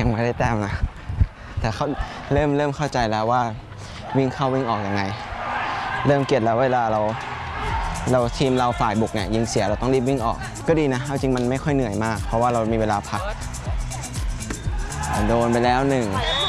ยังไม่ได้แต้มนะแต่เขาเริ่มเข้าใจแล้วว่าวิ่งเข้าวิ่งออกยังไงเริ่มเก็ตแล้วเวลาเราทีมเราฝ่ายบุกเนี่ยยิงเสียเราต้องรีบวิ่งออกก็ดีนะเอาจริงมันไม่ค่อยเหนื่อยมากเพราะว่าเรามีเวลาพักโดนไปแล้ว1